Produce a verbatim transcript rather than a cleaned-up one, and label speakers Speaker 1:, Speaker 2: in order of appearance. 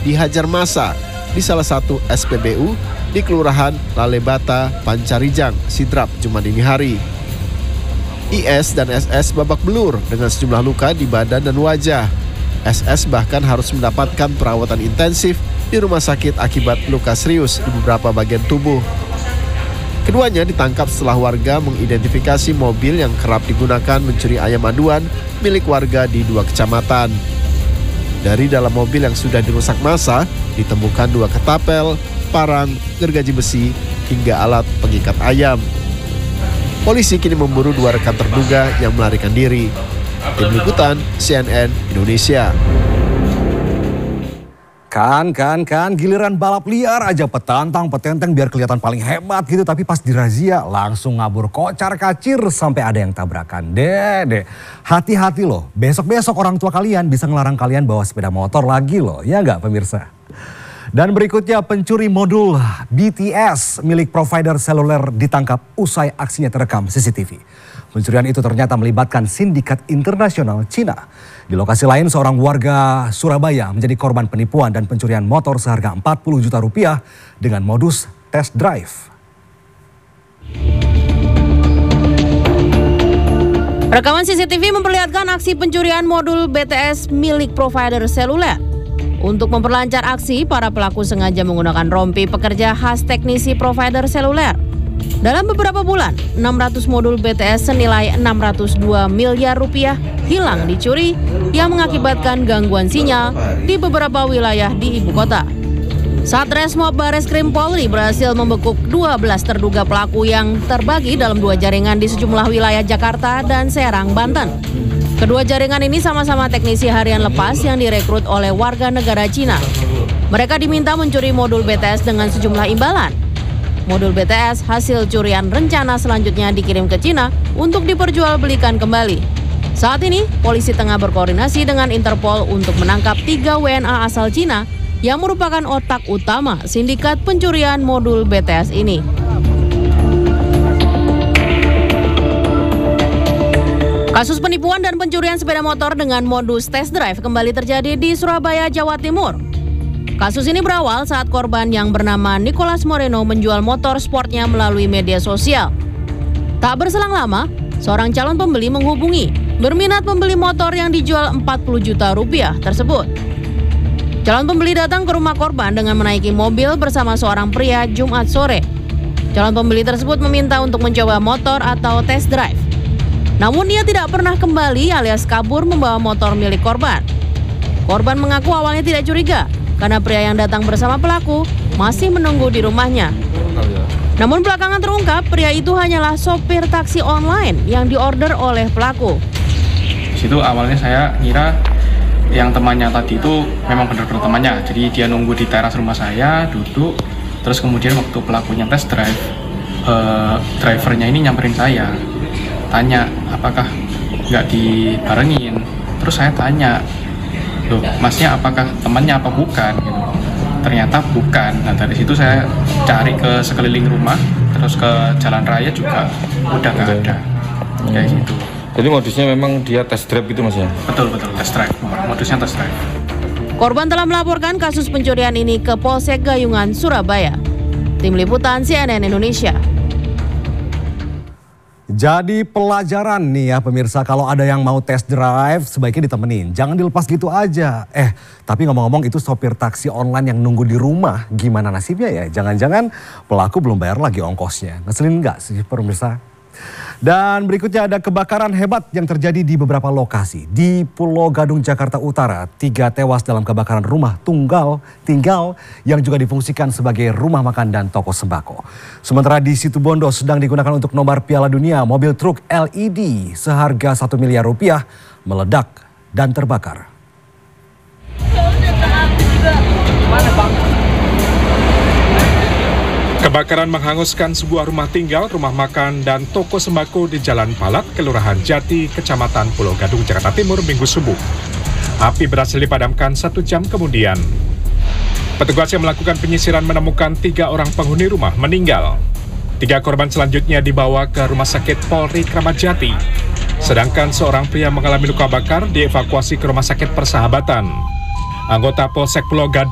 Speaker 1: dihajar massa di salah satu S P B U di Kelurahan Lalebata, Pancarijang, Sidrap, Jumat dini hari. I S dan S S babak belur dengan sejumlah luka di badan dan wajah. S S bahkan harus mendapatkan perawatan intensif di rumah sakit akibat luka serius di beberapa bagian tubuh. Keduanya ditangkap setelah warga mengidentifikasi mobil yang kerap digunakan mencuri ayam aduan milik warga di dua kecamatan. Dari dalam mobil yang sudah dirusak massa, ditemukan dua ketapel, parang, gergaji besi, hingga alat pengikat ayam. Polisi kini memburu dua rekan terduga yang melarikan diri. Tim Liputan C N N Indonesia.
Speaker 2: Kan, kan, kan, giliran balap liar aja petantang, petenteng biar kelihatan paling hebat gitu. Tapi pas dirazia langsung ngabur kocar kacir sampai ada yang tabrakan. Deh, deh, hati-hati loh. Besok-besok orang tua kalian bisa ngelarang kalian bawa sepeda motor lagi loh. Ya nggak pemirsa? Dan berikutnya pencuri modul B T S milik provider seluler ditangkap usai aksinya terekam C C T V. Pencurian itu ternyata melibatkan sindikat internasional Cina. Di lokasi lain seorang warga Surabaya menjadi korban penipuan dan pencurian motor seharga empat puluh juta rupiah dengan modus test drive.
Speaker 3: Rekaman C C T V memperlihatkan aksi pencurian modul B T S milik provider seluler. Untuk memperlancar aksi, para pelaku sengaja menggunakan rompi pekerja khas teknisi provider seluler. Dalam beberapa bulan, enam ratus modul B T S senilai enam ratus dua miliar rupiah hilang dicuri yang mengakibatkan gangguan sinyal di beberapa wilayah di ibu kota. Satreskrim Bareskrim Polri berhasil membekuk dua belas terduga pelaku yang terbagi dalam dua jaringan di sejumlah wilayah Jakarta dan Serang, Banten. Kedua jaringan ini sama-sama teknisi harian lepas yang direkrut oleh warga negara Cina. Mereka diminta mencuri modul B T S dengan sejumlah imbalan. Modul B T S hasil curian rencana selanjutnya dikirim ke Cina untuk diperjualbelikan kembali. Saat ini, polisi tengah berkoordinasi dengan Interpol untuk menangkap tiga W N A asal Cina yang merupakan otak utama sindikat pencurian modul B T S ini. Kasus penipuan dan pencurian sepeda motor dengan modus test drive kembali terjadi di Surabaya, Jawa Timur. Kasus ini berawal saat korban yang bernama Nicholas Moreno menjual motor sportnya melalui media sosial. Tak berselang lama, seorang calon pembeli menghubungi, berminat membeli motor yang dijual empat puluh juta rupiah tersebut. Calon pembeli datang ke rumah korban dengan menaiki mobil bersama seorang pria Jumat sore. Calon pembeli tersebut meminta untuk mencoba motor atau test drive. Namun dia tidak pernah kembali alias kabur membawa motor milik korban. Korban mengaku awalnya tidak curiga karena pria yang datang bersama pelaku masih menunggu di rumahnya. Namun belakangan terungkap pria itu hanyalah sopir taksi online yang diorder oleh pelaku.
Speaker 4: Di situ awalnya saya ngira yang temannya tadi itu memang benar-benar temannya. Jadi dia nunggu di teras rumah saya, duduk. Terus kemudian waktu pelakunya test drive, eh, drivernya ini nyamperin saya. Tanya, apakah nggak dibarengin? Terus saya tanya, loh, masnya apakah temannya apa bukan? Gitu. Ternyata bukan. Nah dari situ saya cari ke sekeliling rumah, terus ke jalan raya juga udah nggak ada. Kayak gitu.
Speaker 5: Jadi modusnya memang dia test drive gitu mas ya?
Speaker 4: Betul, betul, test drive. Modusnya test drive.
Speaker 3: Korban telah melaporkan kasus pencurian ini ke Polsek Gayungan, Surabaya. Tim Liputan C N N Indonesia.
Speaker 2: Jadi pelajaran nih ya pemirsa, kalau ada yang mau test drive sebaiknya ditemenin. Jangan dilepas gitu aja. Eh tapi ngomong-ngomong itu sopir taksi online yang nunggu di rumah. Gimana nasibnya ya? Jangan-jangan pelaku belum bayar lagi ongkosnya. Ngeselin nggak sih pemirsa? Dan berikutnya ada kebakaran hebat yang terjadi di beberapa lokasi. Di Pulau Gadung, Jakarta Utara, tiga tewas dalam kebakaran rumah tunggal tinggal yang juga difungsikan sebagai rumah makan dan toko sembako. Sementara di Situbondo sedang digunakan untuk nobar Piala Dunia, mobil truk L E D seharga satu miliar rupiah meledak dan terbakar.
Speaker 6: Kebakaran menghanguskan sebuah rumah tinggal, rumah makan, dan toko sembako di Jalan Palat, Kelurahan Jati, Kecamatan Pulau Gadung, Jakarta Timur, Minggu subuh. Api berhasil dipadamkan satu jam kemudian. Petugas yang melakukan penyisiran menemukan tiga orang penghuni rumah meninggal. Tiga korban selanjutnya dibawa ke Rumah Sakit Polri Kramat Jati. Sedangkan seorang pria mengalami luka bakar dievakuasi ke Rumah Sakit Persahabatan. Anggota Polsek Pulau Gadung